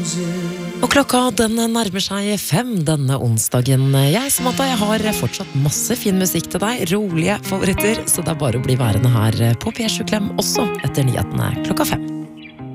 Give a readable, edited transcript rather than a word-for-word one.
Og klokka den nærmer seg 5 denne onsdagen. Samantha, jeg har fortsatt masse fin musikk til deg, rolige favoritter, så det er bare å bli værende her på P7 Klem også etter nyhetene klokka 5.